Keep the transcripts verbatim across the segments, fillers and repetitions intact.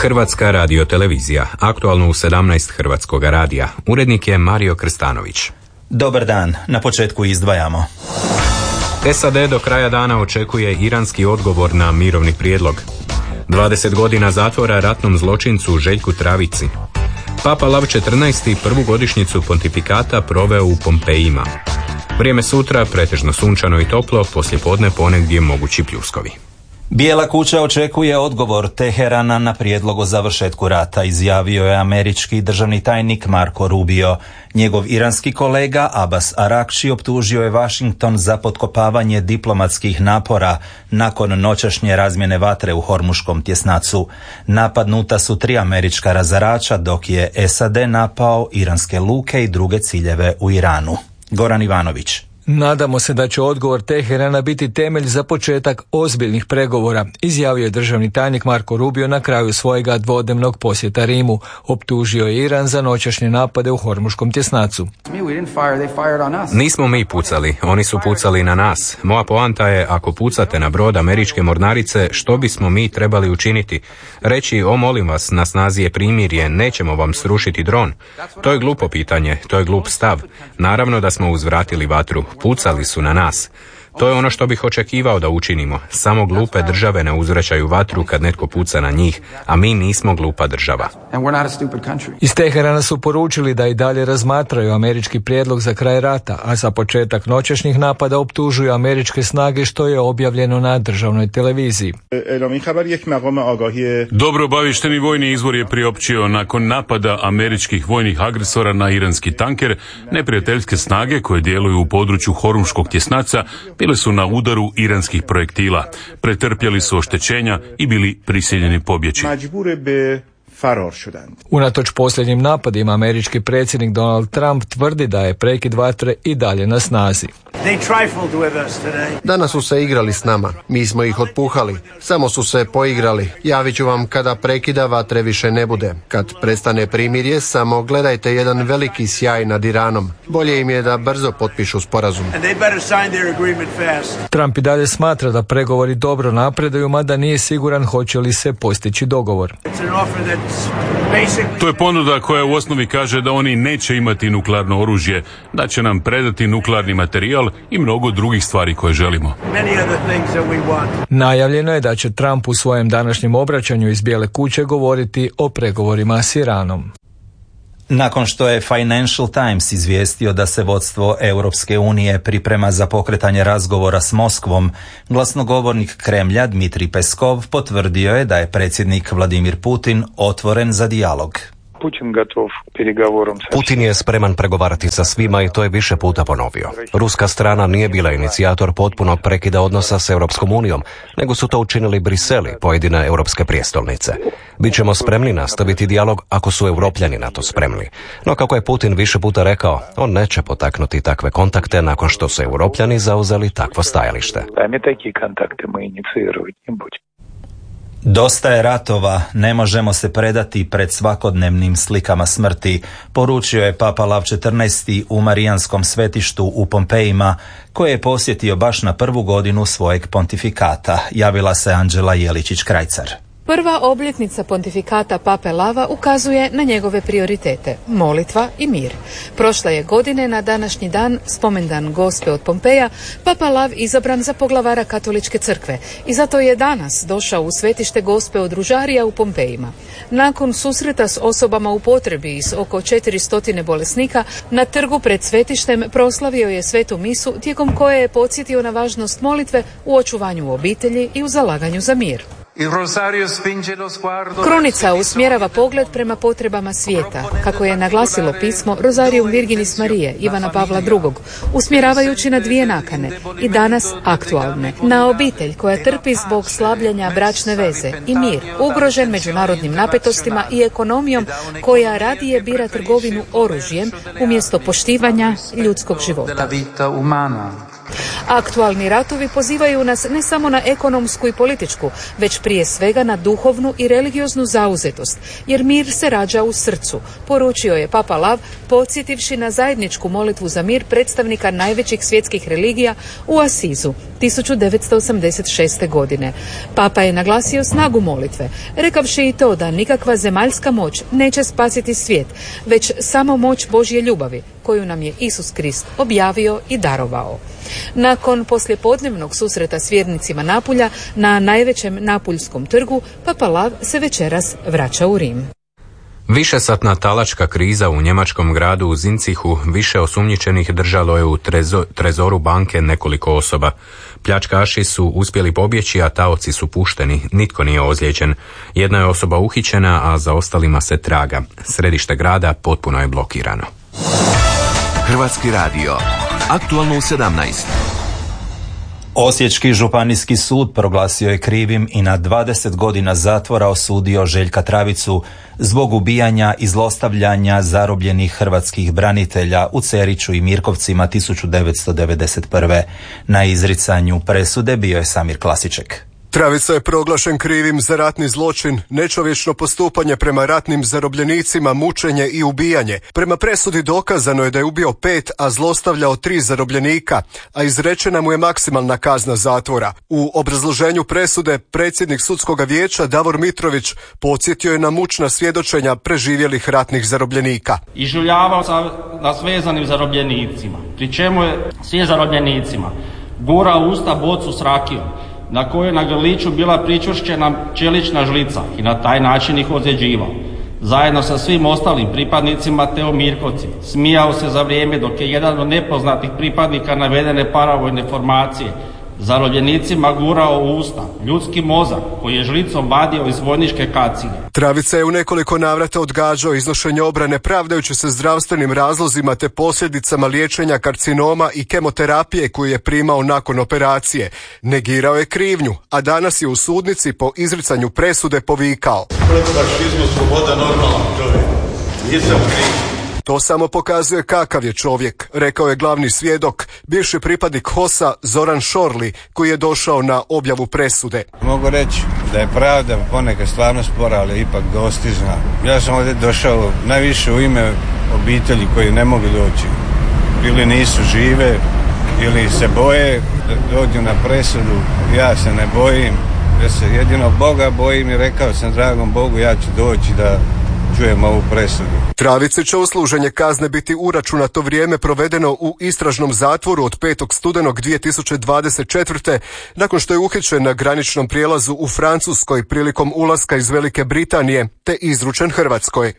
Hrvatska radiotelevizija, aktualno u sedamnaest Hrvatskoga radija. Urednik je Mario Krstanović. Dobar dan, na početku izdvajamo. S A D do kraja dana očekuje iranski odgovor na mirovni prijedlog. dvadeset godina zatvora ratnom zločincu Željku Travici. Papa Lav četrnaesti prvu godišnjicu pontifikata proveo u Pompejima. Vrijeme sutra pretežno sunčano i toplo, poslijepodne ponegdje mogući pljuskovi. Bijela kuća očekuje odgovor Teherana na prijedlog o završetku rata, izjavio je američki državni tajnik Marco Rubio. Njegov iranski kolega Abbas Arakči optužio je Washington za potkopavanje diplomatskih napora nakon noćašnje razmjene vatre u Hormuškom tjesnacu. Napadnuta su tri američka razarača, dok je S A D napao iranske luke i druge ciljeve u Iranu. Goran Ivanović. Nadamo se da će odgovor Teherana biti temelj za početak ozbiljnih pregovora, izjavio je državni tajnik Marco Rubio na kraju svojega dvodnevnog posjeta Rimu. Optužio je Iran za noćašnje napade u Hormuškom tjesnacu. Nismo mi pucali, oni su pucali na nas. Moja poanta je, ako pucate na brod američke mornarice, što bismo mi trebali učiniti? Reći, o molim vas, na snazi je primirje, nećemo vam srušiti dron. To je glupo pitanje, to je glup stav. Naravno da smo uzvratili vatru. Pucali su na nas. To je ono što bih očekivao da učinimo. Samo glupe države ne uzvraćaju vatru kad netko puca na njih, a mi nismo glupa država. Iz Teherana su poručili da i dalje razmatraju američki prijedlog za kraj rata, a za početak noćašnjih napada optužuju američke snage, što je objavljeno na državnoj televiziji. Dobro obaviješteni vojni izvor je priopćio, nakon napada američkih vojnih agresora na iranski tanker, neprijateljske snage koje djeluju u području Hormuškog tjesnaca bile su na udaru iranskih projektila, pretrpjeli su oštećenja i bili prisiljeni pobjeći. Unatoč posljednjim napadima, američki predsjednik Donald Trump tvrdi da je prekid vatre i dalje na snazi. Danas su se igrali s nama, mi smo ih otpuhali, samo su se poigrali. Javit ću vam kada prekida vatre više ne bude. Kad prestane primirje, samo gledajte jedan veliki sjaj nad Iranom. Bolje im je da brzo potpišu sporazum. Trump i dalje smatra da pregovori dobro napreduju, mada nije siguran hoće li se postići dogovor. To je ponuda koja u osnovi kaže da oni neće imati nuklearno oružje, da će nam predati nuklearni materijal i mnogo drugih stvari koje želimo. Najavljeno je da će Trump u svojem današnjem obraćanju iz Bijele kuće govoriti o pregovorima s Iranom. Nakon što je Financial Times izvijestio da se vodstvo Europske unije priprema za pokretanje razgovora s Moskvom, glasnogovornik Kremlja Dmitrij Peskov potvrdio je da je predsjednik Vladimir Putin otvoren za dijalog. Putin je spreman pregovarati sa svima i to je više puta ponovio. Ruska strana nije bila inicijator potpunog prekida odnosa s Europskom unijom, nego su to učinili Brisel i pojedine europske prijestolnice. Bićemo spremni nastaviti dijalog ako su Europljani na to spremni. No kako je Putin više puta rekao, on neće potaknuti takve kontakte nakon što su Europljani zauzeli takvo stajalište. Dosta je ratova, ne možemo se predati pred svakodnevnim slikama smrti, poručio je Papa Lav četrnaesti u Marijanskom svetištu u Pompejima, koje je posjetio baš na prvu godinu svojeg pontifikata, javila se Anđela Jeličić-Krajcar. Prva obljetnica pontifikata Pape Lava ukazuje na njegove prioritete, molitva i mir. Prošle je godine na današnji dan, spomendan Gospe od Pompeja, Papa Lav izabran za poglavara Katoličke crkve i zato je danas došao u svetište Gospe od Ružarija u Pompejima. Nakon susreta s osobama u potrebi i s oko četiristo bolesnika, na trgu pred svetištem proslavio je svetu misu, tijekom koje je podsjetio na važnost molitve u očuvanju obitelji i u zalaganju za mir. Krunica usmjerava pogled prema potrebama svijeta, kako je naglasilo pismo Rosarium Virginis Marije Ivana Pavla drugog, usmjeravajući na dvije nakane i danas aktualne. Na obitelj koja trpi zbog slabljenja bračne veze i mir, ugrožen međunarodnim napetostima i ekonomijom koja radije bira trgovinu oružjem umjesto poštivanja ljudskog života. Aktualni ratovi pozivaju nas ne samo na ekonomsku i političku, već prije svega na duhovnu i religioznu zauzetost, jer mir se rađa u srcu, poručio je Papa Lav, podsjetivši na zajedničku molitvu za mir predstavnika najvećih svjetskih religija u Asizu tisuću devetsto osamdeset šeste. godine. Papa je naglasio snagu molitve, rekavši i to da nikakva zemaljska moć neće spasiti svijet, već samo moć Božje ljubavi, koju nam je Isus Krist objavio i darovao. Nakon poslijepodnevnog susreta s vjernicima Napulja na najvećem napuljskom trgu, Papa Lav se večeras vraća u Rim. Višesatna talačka kriza u njemačkom gradu u Zincihu više osumnjičenih držalo je u trezo, trezoru banke nekoliko osoba. Pljačkaši su uspjeli pobjeći, a taoci su pušteni. Nitko nije ozlijeđen. Jedna je osoba uhićena, a za ostalima se traga. Središte grada potpuno je blokirano. Hrvatski radio. Aktualno u sedamnaest. Osječki županijski sud proglasio je krivim i na dvadeset godina zatvora osudio Željka Travicu zbog ubijanja i zlostavljanja zarobljenih hrvatskih branitelja u Ceriću i Mirkovcima tisuću devetsto devedeset prve. Na izricanju presude bio je Samir Klasiček. Travica je proglašen krivim za ratni zločin, nečovječno postupanje prema ratnim zarobljenicima, mučenje i ubijanje. Prema presudi dokazano je da je ubio pet, a zlostavljao tri zarobljenika, a izrečena mu je maksimalna kazna zatvora. U obrazloženju presude predsjednik sudskog vijeća Davor Mitrović podsjetio je na mučna svjedočenja preživjelih ratnih zarobljenika. Ižuljavao sa nas vezanim zarobljenicima, pri čemu je svim zarobljenicima gurao u usta bocu s rakijom, na kojoj je na grliću bila pričvršćena čelična žlica i na taj način ih ozljeđivao. Zajedno sa svim ostalim pripadnicima te u Mirkovci smijao se za vrijeme dok je jedan od nepoznatih pripadnika navedene paravojne formacije zarobljenicima gurao u usta ljudski mozak koji je žlicom vadio iz vojničke kacige. Travica je u nekoliko navrata odgađao iznošenje obrane pravdajući se zdravstvenim razlozima te posljedicama liječenja karcinoma i kemoterapije koju je primao nakon operacije. Negirao je krivnju, a danas je u sudnici po izricanju presude povikao: Pred fašizmu sloboda normalan čovjek, nisam kriv. To samo pokazuje kakav je čovjek, rekao je glavni svjedok, bivši pripadnik H O S-a Zoran Šorli, koji je došao na objavu presude. Mogu reći da je pravda ponekad stvarno spora, ali ipak dostižna. Ja sam ovdje došao najviše u ime obitelji koji ne mogu doći. Ili nisu žive, ili se boje da dođu na presudu. Ja se ne bojim, ja se jedino Boga bojim i rekao sam dragom Bogu ja ću doći da čujem ovu presudu. Travici će usluženje kazne biti uračunato vrijeme provedeno u istražnom zatvoru od petog studenog dvije tisuće dvadeset četvrte. nakon što je uhićen na graničnom prijelazu u Francuskoj prilikom ulaska iz Velike Britanije te izručen Hrvatskoj.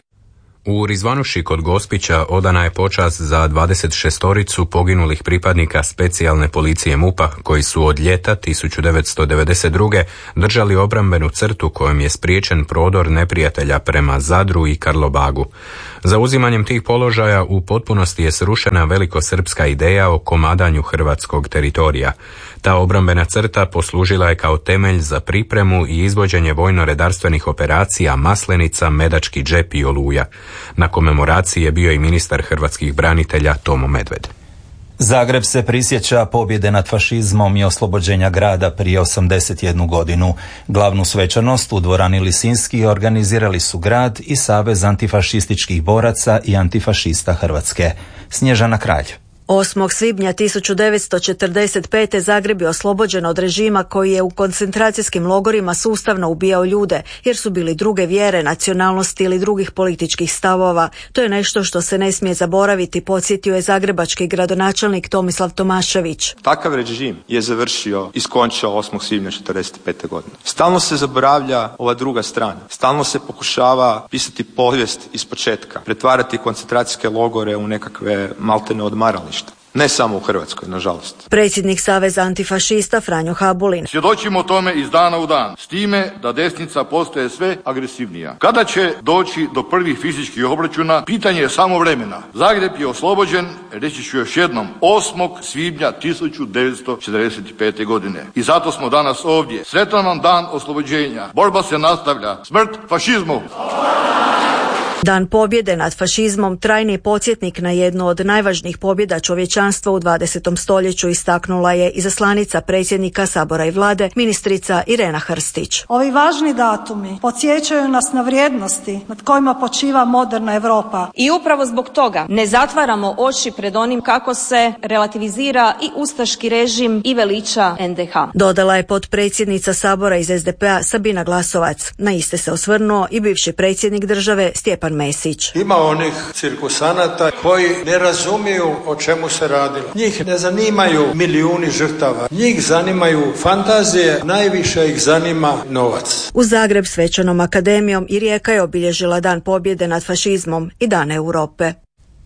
U Rizvanuši kod Gospića odana je počast za dvadeset šestoricu poginulih pripadnika specijalne policije MUP-a koji su od ljeta tisuću devetsto devedeset druge. držali obrambenu crtu kojom je spriječen prodor neprijatelja prema Zadru i Karlobagu. Zauzimanjem tih položaja u potpunosti je srušena velikosrpska ideja o komadanju hrvatskog teritorija. Ta obrambena crta poslužila je kao temelj za pripremu i izvođenje vojno-redarstvenih operacija Maslenica, Medački džep i Oluja. Na komemoraciji je bio i ministar hrvatskih branitelja Tomo Medved. Zagreb se prisjeća pobjede nad fašizmom i oslobođenja grada prije osamdeset jednu godinu. Glavnu svečanost u dvorani Lisinski organizirali su grad i Savez antifašističkih boraca i antifašista Hrvatske. Snježana Kralj. osmog svibnja tisuću devetsto četrdeset pete. Zagreb je oslobođen od režima koji je u koncentracijskim logorima sustavno ubijao ljude jer su bili druge vjere, nacionalnosti ili drugih političkih stavova. To je nešto što se ne smije zaboraviti, podsjetio je zagrebački gradonačelnik Tomislav Tomašević. Takav režim je završio i skončao osmog svibnja četrdeset pete. godine. Stalno se zaboravlja ova druga strana. Stalno se pokušava pisati povijest iz početka, pretvarati koncentracijske logore u nekakve maltene odmarališta. Ne samo u Hrvatskoj, nažalost. Predsjednik Saveza antifašista Franjo Habulin. Svjedočimo tome iz dana u dan, s time da desnica postaje sve agresivnija. Kada će doći do prvih fizičkih obračuna, pitanje je samo vremena. Zagreb je oslobođen, reći ću još jednom, osmog svibnja tisuću devetsto četrdeset pete. godine. I zato smo danas ovdje. Sretan vam dan oslobođenja. Borba se nastavlja. Smrt fašizmu! Dan pobjede nad fašizmom trajni podsjetnik na jednu od najvažnijih pobjeda čovječanstva u dvadesetom stoljeću, istaknula je izaslanica predsjednika Sabora i vlade, ministrica Irena Hrstić. Ovi važni datumi podsjećaju nas na vrijednosti nad kojima počiva moderna Europa. I upravo zbog toga ne zatvaramo oči pred onim kako se relativizira i ustaški režim i veliča en de ha. Dodala je potpredsjednica Sabora iz es de pe a Sabina Glasovac. Na iste se osvrnuo i bivši predsjednik države Stjepan Mesić. Ima onih cirkusanata koji ne razumiju o čemu se radilo. Njih ne zanimaju milijuni žrtava. Njih zanimaju fantazije, najviše ih zanima novac. U Zagreb svečanom akademijom i Rijeka je obilježila Dan pobjede nad fašizmom i Dan Europe.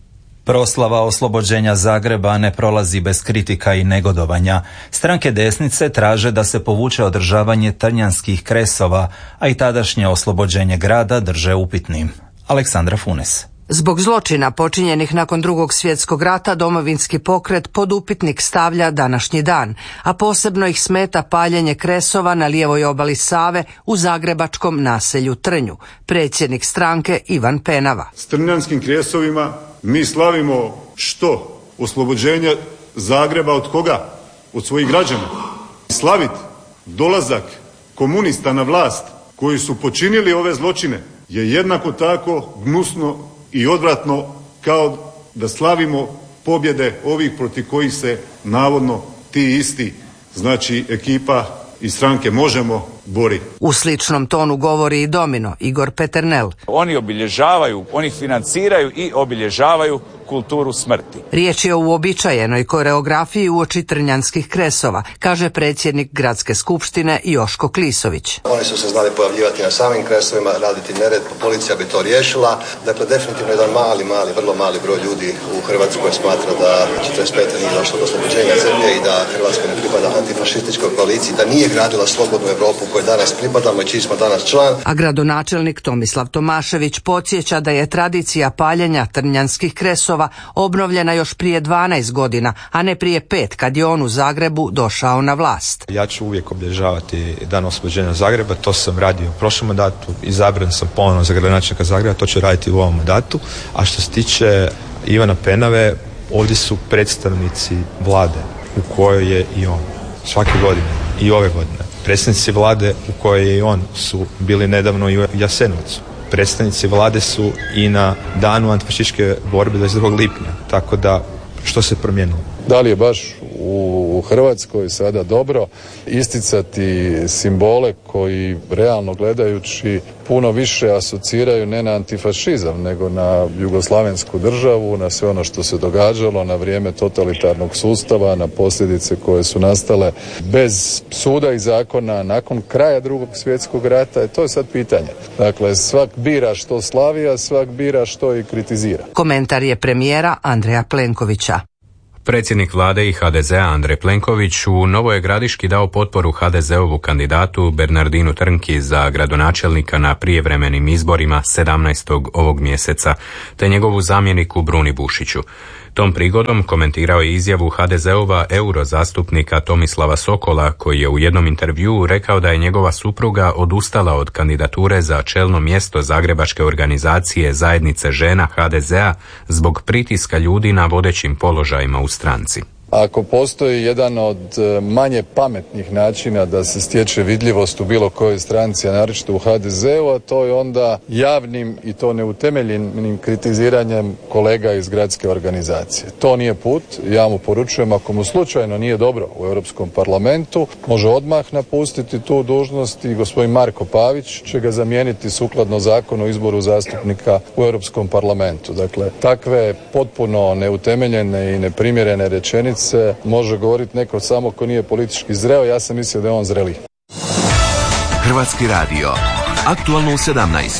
Proslava oslobođenja Zagreba ne prolazi bez kritika i negodovanja. Stranke desnice traže da se povuče održavanje trnjanskih kresova, a i tadašnje oslobođenje grada drže upitnim. Aleksandra Funes. Zbog zločina počinjenih nakon Drugog svjetskog rata Domovinski pokret pod upitnik stavlja današnji dan, a posebno ih smeta paljenje kresova na lijevoj obali Save u zagrebačkom naselju Trnju. Predsjednik stranke Ivan Penava. S trnjanskim kresovima mi slavimo što? Oslobođenje Zagreba od koga? Od svojih građana. Slavit dolazak komunista na vlast koji su počinili ove zločine je jednako tako gnusno i odvratno kao da slavimo pobjede ovih protiv kojih se navodno ti isti, znači ekipa i stranke Možemo, bori. U sličnom tonu govori i Domino, Igor Peternel. Oni obilježavaju, oni financiraju i obilježavaju kulturu smrti. Riječ je o uobičajenoj koreografiji uoči trnjanskih kresova, kaže predsjednik gradske skupštine Joško Klisović. Oni su se znali pojavljivati na samim kresovima, raditi nered, policija bi to riješila. Dakle, definitivno jedan mali, mali, vrlo mali broj ljudi u Hrvatskoj smatra da četrdeset pete nije došlo do oslobođenja zemlje i da Hrvatska ne pripada antifašističkoj koaliciji, da nije gradila slobodnu Europu kojoj danas pripadamo i čiji smo danas član. A gradonačelnik Tomislav Tomašević podsjeća da je tradicija paljenja trnjanskih kresova obnovljena još prije dvanaest godina, a ne prije pet kad je on u Zagrebu došao na vlast. Ja ću uvijek obilježavati Dan oslobođenja Zagreba, to sam radio u prošlom mandatu, izabran sam ponovno za gradonačelnika Zagreba, to ću raditi u ovom mandatu. A što se tiče Ivana Penave, ovdje su predstavnici vlade u kojoj je i on svake godine i ove godine. Predstavnici vlade u kojoj je i on su bili nedavno i u Jasenovcu. Predstavnici vlade su i na danu antifašističke borbe dvadeset drugog lipnja. Tako da, što se promijenilo? Da li je baš u Hrvatskoj sada dobro isticati simbole koji realno gledajući puno više asociraju ne na antifašizam nego na jugoslavensku državu, na sve ono što se događalo na vrijeme totalitarnog sustava, na posljedice koje su nastale bez suda i zakona nakon kraja Drugog svjetskog rata. I to je sad pitanje. Dakle, svak bira što slavi, a svak bira što i kritizira. Komentar je premijera Andreja Plenkovića. Predsjednik vlade i ha de zea Andrej Plenković u Novoj Gradiški dao potporu ha de zeovu kandidatu Bernardinu Trnki za gradonačelnika na prijevremenim izborima sedamnaestog ovog mjeseca, te njegovu zamjeniku Bruni Bušiću. Tom prigodom komentirao je izjavu ha de zeova eurozastupnika Tomislava Sokola, koji je u jednom intervjuu rekao da je njegova supruga odustala od kandidature za čelno mjesto zagrebačke organizacije Zajednice žena ha de zea zbog pritiska ljudi na vodećim položajima u stranci. Ako postoji jedan od manje pametnih načina da se stječe vidljivost u bilo kojoj stranci, a naročito u ha de zeu, a to je onda javnim i to neutemeljenim kritiziranjem kolega iz gradske organizacije. To nije put. Ja mu poručujem, ako mu slučajno nije dobro u Europskom parlamentu, može odmah napustiti tu dužnost i gospodin Marko Pavić će ga zamijeniti sukladno zakonu o izboru zastupnika u Europskom parlamentu. Dakle, takve potpuno neutemeljene i neprimjerene rečenice se može govoriti neko samo ko nije politički zreo. Ja sam mislio da je on zreli. Hrvatski radio. Aktualno u sedamnaest.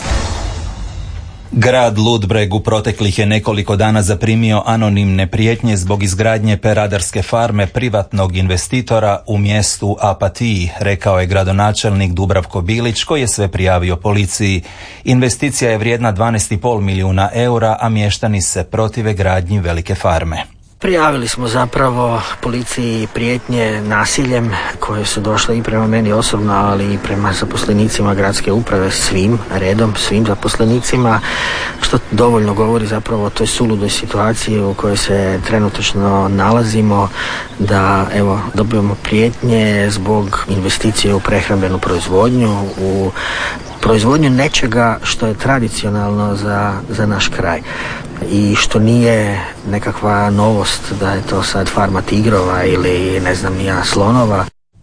Grad Ludbreg u proteklih je nekoliko dana zaprimio anonimne prijetnje zbog izgradnje peradarske farme privatnog investitora u mjestu Apatiji, rekao je gradonačelnik Dubravko Bilić, koji je sve prijavio policiji. Investicija je vrijedna dvanaest i pol milijuna eura, a mještani se protive gradnji velike farme. Prijavili smo zapravo policiji prijetnje nasiljem koje su došle i prema meni osobno, ali i prema zaposlenicima gradske uprave, svim redom, svim zaposlenicima, što dovoljno govori zapravo o toj suludoj situaciji u kojoj se trenutačno nalazimo, da evo dobijemo prijetnje zbog investicije u prehrambenu proizvodnju, u proizvodnju nečega što je tradicionalno za, za naš kraj i što nije nekakva novost da je to sad farma tigrova ili ne znam ja slonova.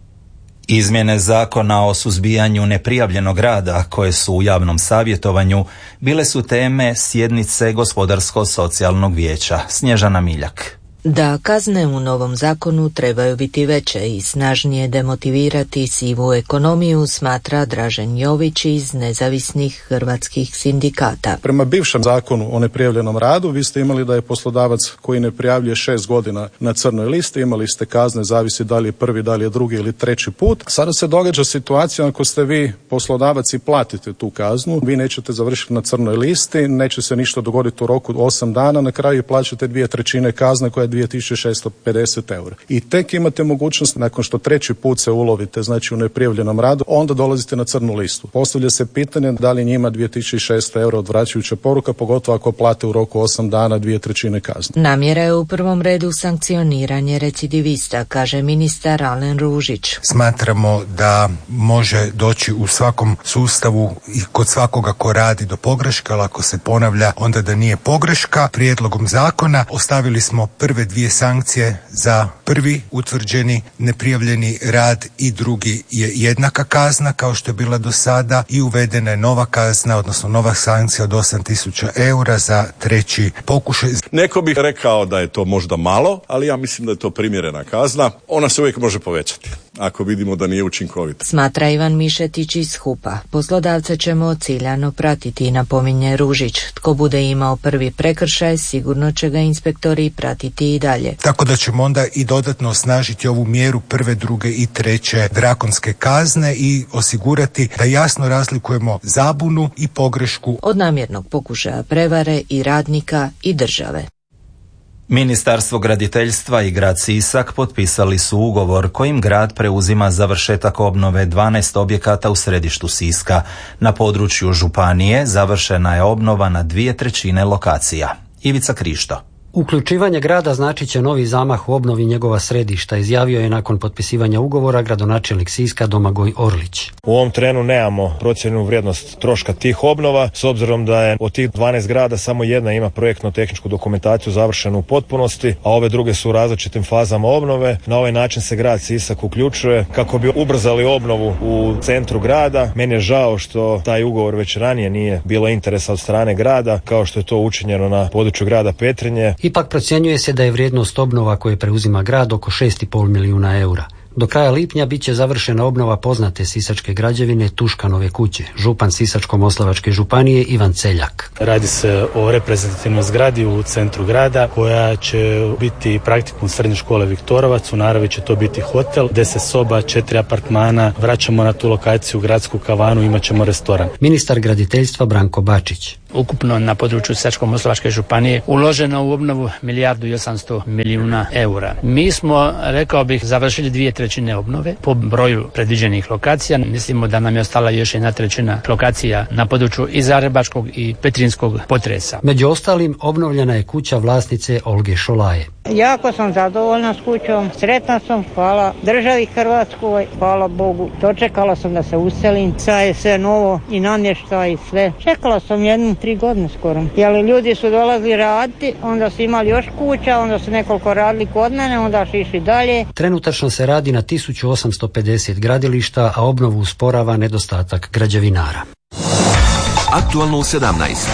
Izmjene zakona o suzbijanju neprijavljenog rada koje su u javnom savjetovanju bile su teme sjednice Gospodarsko-socijalnog vijeća. Snježana Miljak. Da kazne u novom zakonu trebaju biti veće i snažnije demotivirati sivu ekonomiju, smatra Dražen Jović iz nezavisnih hrvatskih sindikata. Prema bivšem zakonu o neprijavljenom radu vi ste imali da je poslodavac koji ne prijavljuje šest godina na crnoj listi, imali ste kazne, zavisi da li je prvi, da li je drugi ili treći put. Sada se događa situacija ako ste vi poslodavac i platite tu kaznu, vi nećete završiti na crnoj listi, neće se ništa dogoditi u roku osam dana, na kraju plaćate dvije trećine kazne koja je dvije tisuće šesto pedeset eura. I tek imate mogućnost, nakon što treći put se ulovite, znači u neprijavljenom radu, onda dolazite na crnu listu. Postavlja se pitanje da li njima dvije tisuće šesto eura odvraćajuća poruka, pogotovo ako plate u roku osam dana dvije trećine kazne. Namjera je u prvom redu sankcioniranje recidivista, kaže ministar Alen Ružić. Smatramo da može doći u svakom sustavu i kod svakoga ko radi do pogreška, ali ako se ponavlja, onda da nije pogreška. Prijedlogom zakona ostavili smo prve dvije sankcije za prvi utvrđeni neprijavljeni rad i drugi je jednaka kazna kao što je bila do sada i uvedena je nova kazna, odnosno nova sankcija od osam tisuća eura za treći pokušaj. Neko bi rekao da je to možda malo, ali ja mislim da je to primjerena kazna. Ona se uvijek može povećati ako vidimo da nije učinkovita. Smatra Ivan Mišetić iz Hupa. Poslodavce ćemo ciljano pratiti, napominje Ružić. Tko bude imao prvi prekršaj, sigurno će ga inspektori pratiti i dalje. Tako da ćemo onda i dodatno osnažiti ovu mjeru prve, druge i treće drakonske kazne i osigurati da jasno razlikujemo zabunu i pogrešku od namjernog pokušaja prevare i radnika i države. Ministarstvo graditeljstva i grad Sisak potpisali su ugovor kojim grad preuzima završetak obnove dvanaest objekata u središtu Siska. Na području županije završena je obnova na dvije trećine lokacija. Ivica Krišto. Uključivanje grada znači će novi zamah u obnovi njegova središta, izjavio je nakon potpisivanja ugovora gradonačelnik Siska Domagoj Orlić. U ovom trenu nemamo procjenu vrijednost troška tih obnova, s obzirom da je od tih dvanaest grada samo jedna ima projektno-tehničku dokumentaciju završenu u potpunosti, a ove druge su u različitim fazama obnove. Na ovaj način se grad Sisak uključuje kako bi ubrzali obnovu u centru grada. Meni je žao što taj ugovor već ranije nije bilo interesa od strane grada, kao što je to učinjeno na području grada Petrinje. Ipak procjenjuje se da je vrijednost obnova koje preuzima grad oko šest i pol milijuna eura. Do kraja lipnja bit će završena obnova poznate sisačke građevine Tuškanove kuće. Župan Sisačko-moslavačke županije Ivan Celjak. Radi se o reprezentativnoj zgradi u centru grada koja će biti praktikum srednje škole Viktorovac. U naravi će to biti hotel, deset soba, četiri apartmana. Vraćamo na tu lokaciju gradsku kavanu, imat ćemo restoran. Ministar graditeljstva Branko Bačić. Ukupno na području Sisačko-moslavačke županije uloženo u obnovu milijardu i osamsto milijuna eura. Mi smo, rekao bih, završili dvije trećine obnove po broju predviđenih lokacija. Mislimo da nam je ostala još jedna trećina lokacija na području i zagrebačkog i petrinjskog potresa. Među ostalim obnovljena je kuća vlasnice Olge Šolaje. Jako sam zadovoljna s kućom, sretna sam, hvala državi Hrvatskoj, hvala Bogu. Dočekala sam da se uselim, sad je sve novo i namještaj i sve. Čekala sam jednu tri godine skoro. Jer ljudi su dolazili raditi, onda su imali još kuća, onda su nekoliko radili kod mene, onda su išli dalje. Trenutačno se radi na tisuću osamsto pedeset gradilišta, a obnovu usporava nedostatak građevinara. Aktualno u sedamnaest.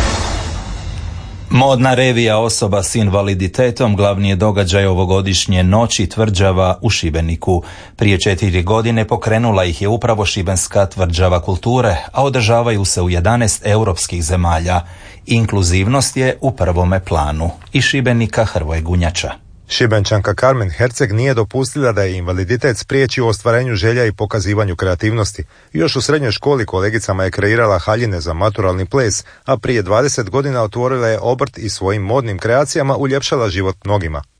Modna revija osoba s invaliditetom glavni je događaj ovogodišnje Noći tvrđava u Šibeniku. Prije četiri godine pokrenula ih je upravo Šibenska tvrđava kulture, a održavaju se u jedanaest europskih zemalja. Inkluzivnost je u prvome planu. Iz Šibenika Hrvoje Gunjača. Šibenčanka Carmen Herceg nije dopustila da je invaliditet spriječi u ostvarenju želja i pokazivanju kreativnosti. Još u srednjoj školi kolegicama je kreirala haljine za maturalni ples, a prije dvadeset godina otvorila je obrt i svojim modnim kreacijama uljepšala život mnogima.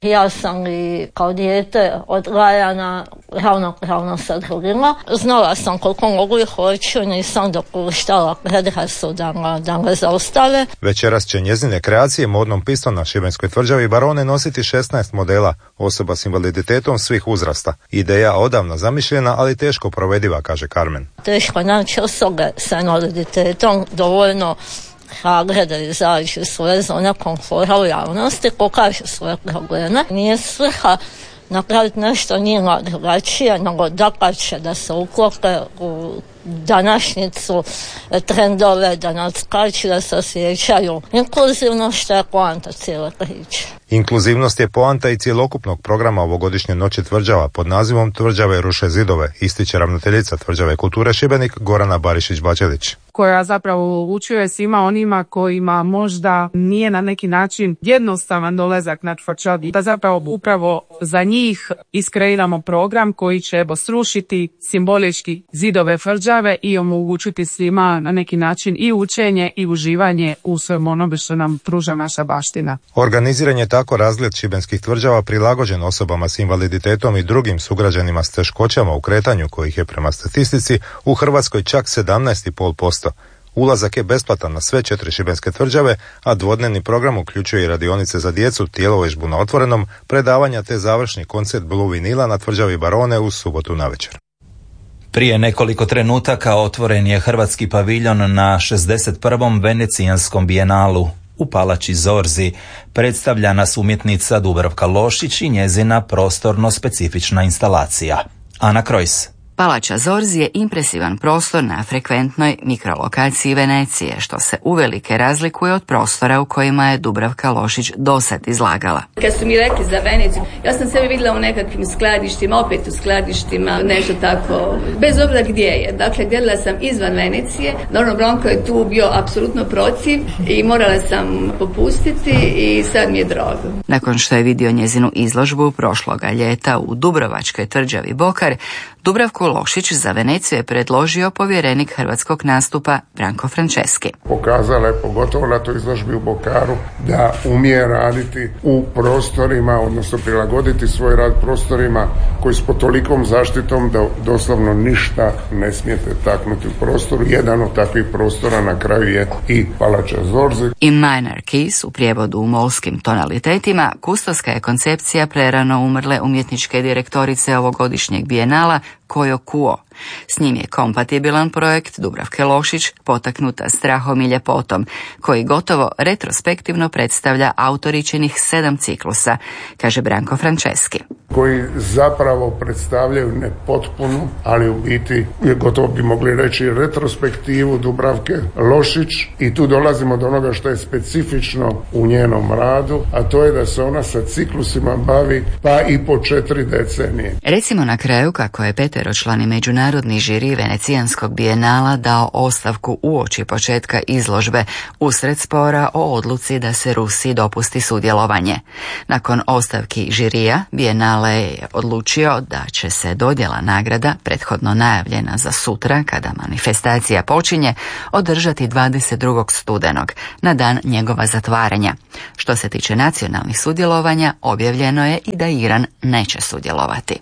Ja sam i kao dijete odgajana ravnopravno sa drugima. Znala sam koliko mogu i hoću, nisam dopuštala predrasudama da me zaustave. Večeras će njezine kreacije modnom pistom na šibenskoj tvrđavi Barone nositi šesnaest modela osoba s invaliditetom svih uzrasta. Ideja odavno zamišljena, ali teško provediva, kaže Carmen. Teško naći osobe sa invaliditetom dovoljno hrabre da izađu svoje zone komfora u javnosti, pokažu svoje probleme. Nije svrha napraviti nešto njima drugačije, nego dapače da se uklope u današnjicu, trendove, da nadskaču, da se osjećaju inkluzivno, što je poanta cijele priče. Inkluzivnost je poanta i cjelokupnog programa ovogodišnje noći tvrđava pod nazivom Tvrđave ruše zidove, ističe ravnateljica Tvrđave kulture Šibenik Gorana Barišić-Bačelić. Koja zapravo učiuje svima onima kojima možda nije na neki način jednostavan dolazak na tvrđavi, da zapravo upravo za njih iskreiramo program koji će srušiti simbolički zidove tvrđave i omogućiti svima na neki način i učenje i uživanje u svem onome što nam pruža naša baština. Organiziran je tako razgled šibenskih tvrđava prilagođen osobama s invaliditetom i drugim sugrađanima s teškoćama u kretanju, kojih je prema statistici u Hrvatskoj čak sedamnaest zarez pet posto. Ulazak je besplatan na sve četiri šibenske tvrđave, a dvodnevni program uključuje i radionice za djecu, tjelovježbu na otvorenom, predavanja te završni koncert Blue vinila na tvrđavi Barone u subotu navečer. Prije nekoliko trenutaka otvoren je hrvatski paviljon na šezdeset prvom Venecijanskom bijenalu. U palači Zorzi predstavlja nas umjetnica Dubravka Lošić i njezina prostorno specifična instalacija. Ana Krojs. Palača Zorzi je impresivan prostor na frekventnoj mikrolokaciji Venecije, što se uvelike razlikuje od prostora u kojima je Dubravka Lošić dosad izlagala. Kad su mi rekli za Veneciju, ja sam sebe vidjela u nekakvim skladištima, opet u skladištima, nešto tako, bez obzira gdje je. Dakle, gledala sam izvan Venecije, naravno Branko je tu bio apsolutno protiv i morala sam popustiti i sad mi je drago. Nakon što je vidio njezinu izložbu prošloga ljeta u Dubrovačkoj tvrđavi Bokar, Dubravku Lošić za Veneciju je predložio povjerenik hrvatskog nastupa Branko Franceski. Pokazala je, pogotovo na toj izložbi u Bokaru, da umije raditi u prostorima, odnosno prilagoditi svoj rad prostorima koji su pod tolikom zaštitom da doslovno ništa ne smijete taknuti u prostoru. Jedan od takvih prostora na kraju je i Palača Zorzi. In minor keys, u prijevodu u molskim tonalitetima, kustoska je koncepcija prerano umrle umjetničke direktorice ovogodišnjeg bijenala Kojo Kuo. S njim je kompatibilan projekt Dubravke Lošić, potaknuta strahom i ljepotom, koji gotovo retrospektivno predstavlja autoričinih sedam ciklusa, kaže Branko Franceski. Koji zapravo predstavljaju nepotpunu, ali u biti gotovo bi mogli reći retrospektivu Dubravke Lošić, i tu dolazimo do onoga što je specifično u njenom radu, a to je da se ona sa ciklusima bavi pa i po četiri decenije. Recimo na kraju kako je peteročlani međunarodni žiri Venecijanskog bijenala dao ostavku uoči početka izložbe usred spora o odluci da se Rusiji dopusti sudjelovanje. Nakon ostavki žirija, bijenale je odlučio da će se dodjela nagrada, prethodno najavljena za sutra kada manifestacija počinje, održati dvadeset drugog studenog, na dan njegova zatvaranja. Što se tiče nacionalnih sudjelovanja, objavljeno je i da Iran neće sudjelovati.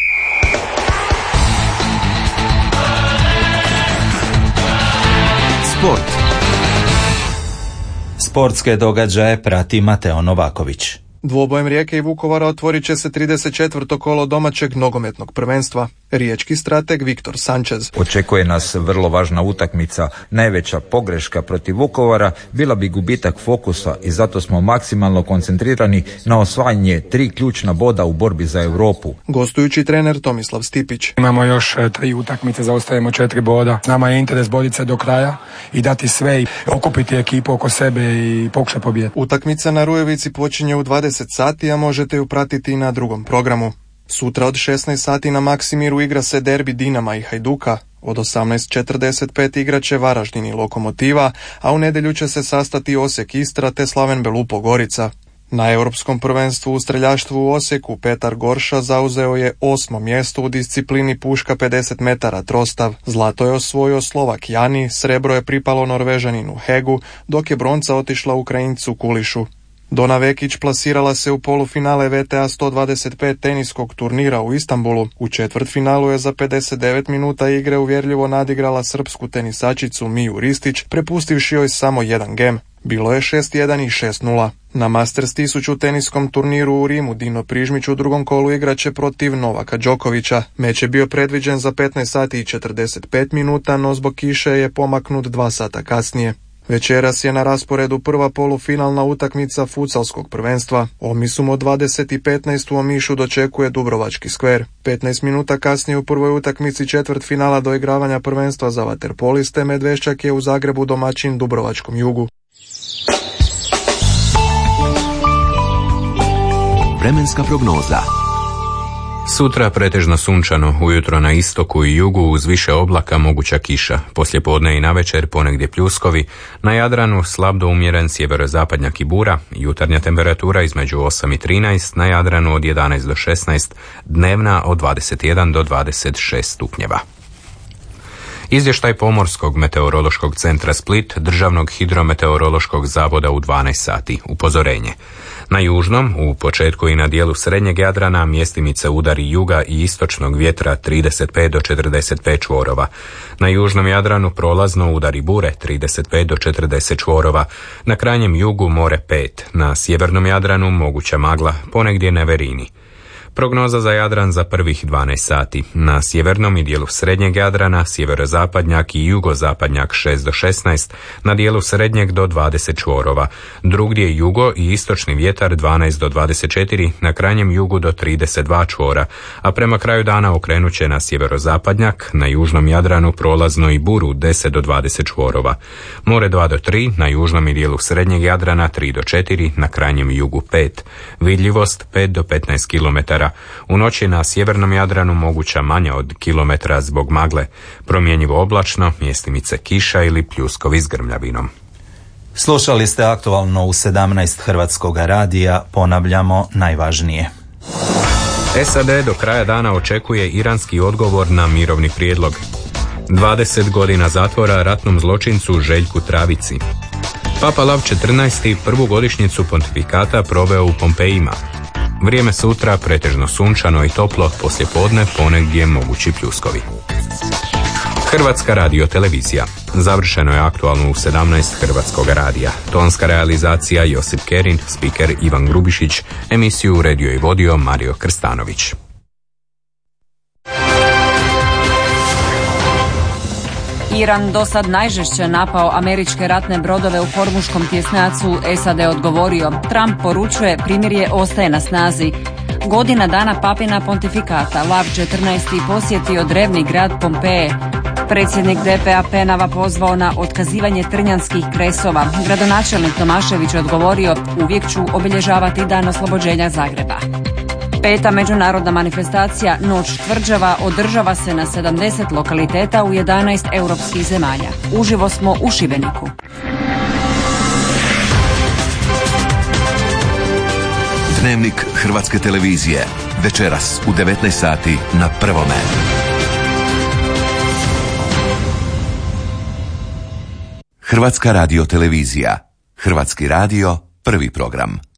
Sport. Sportske događaje prati Mateo Novaković. Dvobojem Rijeke i Vukovara otvorit će se trideset četvrto kolo domaćeg nogometnog prvenstva. Riječki strateg Viktor Sanchez. Očekuje nas vrlo važna utakmica. Najveća pogreška protiv Vukovara bila bi gubitak fokusa i zato smo maksimalno koncentrirani na osvajanje tri ključna boda u borbi za Europu. Gostujući trener Tomislav Stipić. Imamo još tri utakmice, zaostajemo četiri boda. Nama je interes boriti se do kraja i dati sve i okupiti ekipu oko sebe i pokušati pobijediti. Utakmica na Rujevici počinje u dvadeset sati, a možete ju pratiti i na drugom programu. Sutra od šesnaest sati na Maksimiru igra se derbi Dinama i Hajduka. Od osamnaest četrdeset pet igraće Varaždin i Lokomotiva, a u nedjelju će se sastati Osijek Istra te Slaven Belupo Gorica. Na europskom prvenstvu u streljaštvu u Osijeku Petar Gorša zauzeo je osmo mjesto u disciplini puška pedeset metara trostav. Zlato je osvojio Slovak Jani, srebro je pripalo Norvežaninu Hegu, dok je bronca otišla Ukrajincu Kulišu. Dona Vekić plasirala se u polufinale V T A sto dvadeset pet teniskog turnira u Istanbulu. U četvrtfinalu je za pedeset devet minuta igre uvjerljivo nadigrala srpsku tenisačicu Miju Ristić, prepustivši joj samo jedan gem. Bilo je šest jedan i šest nula. Na Masters tisuću teniskom turniru u Rimu Dino Prižmić u drugom kolu igraće protiv Novaka Đokovića. Meč je bio predviđen za petnaest sati i četrdeset pet minuta, no zbog kiše je pomaknut dva sata kasnije. Večeras je na rasporedu prva polufinalna utakmica futsalskog prvenstva. Omisum od dvadeset i petnaest u Omišu dočekuje Dubrovački skver. petnaest minuta kasnije u prvoj utakmici četvrtfinala doigravanja prvenstva za vaterpoliste Medveščak je u Zagrebu domaćin Dubrovačkom Jugu. Vremenska prognoza. Sutra pretežno sunčano, ujutro na istoku i jugu uz više oblaka moguća kiša, poslijepodne i navečer ponegdje pljuskovi, na Jadranu slab do umjeren sjeverozapadnjak i bura, jutarnja temperatura između osam i trinaest, na Jadranu od jedanaest do šesnaest, dnevna od dvadeset jedan do dvadeset šest stupnjeva. Izvještaj Pomorskog meteorološkog centra Split, Državnog hidrometeorološkog zavoda u dvanaest sati. Upozorenje. Na južnom, u početku i na dijelu srednjeg Jadrana, mjestimice udari juga i istočnog vjetra trideset pet do četrdeset pet čvorova. Na južnom Jadranu prolazno udari bure trideset pet do četrdeset čvorova. Na krajnjem jugu more pet. Na sjevernom Jadranu moguća magla, ponegdje neverini. Prognoza za Jadran za prvih dvanaest sati. Na sjevernom i dijelu srednjeg Jadrana sjeverozapadnjak i jugozapadnjak šest do šesnaest, na dijelu srednjeg do dvadeset čvorova. Drugdje jugo i istočni vjetar dvanaest do dvadeset četiri, na krajnjem jugu do trideset dva čvora, a prema kraju dana okrenut će na sjeverozapadnjak, na južnom Jadranu prolazno i buru deset do dvadeset čvorova. More dva do tri, na južnom i dijelu srednjeg Jadrana tri do četiri, na krajnjem jugu pet. Vidljivost pet do petnaest kilometara. U noći na sjevernom Jadranu moguća manja od kilometra zbog magle, promjenjivo oblačno, mjestimice kiša ili pljuskovi s grmljavinom. Slušali ste aktualno u sedamnaest Hrvatskoga radija, ponavljamo najvažnije. S A D do kraja dana očekuje iranski odgovor na mirovni prijedlog. dvadeset godina zatvora ratnom zločincu Željku Travici. Papa Lav četrnaesti prvu godišnjicu pontifikata proveo u Pompejima. Vrijeme sutra pretežno sunčano i toplo, poslijepodne ponegdje mogući pljuskovi. Hrvatska radiotelevizija. Završeno je aktualno u sedamnaest Hrvatskoga radija. Tonska realizacija Josip Kerin, spiker Ivan Grubišić, emisiju uredio i vodio Mario Krstanović. Iran dosad najžešće napao američke ratne brodove u Hormuškom tjesnacu, S A D odgovorio. Trump poručuje primirje ostaje na snazi. Godina dana papina pontifikata, Lav četrnaesti posjetio drevni grad Pompeje. Predsjednik D P A Penava pozvao na otkazivanje trnjanskih kresova. Gradonačelnik Tomašević odgovorio, uvijek ću obilježavati dan oslobođenja Zagreba. Peta međunarodna manifestacija Noć tvrđava održava se na sedamdeset lokaliteta u jedanaest europskih zemalja. Uživo smo u Šibeniku. Dnevnik Hrvatske televizije. Večeras u devetnaest sati na Prvome. Hrvatska radiotelevizija. Hrvatski radio, prvi program.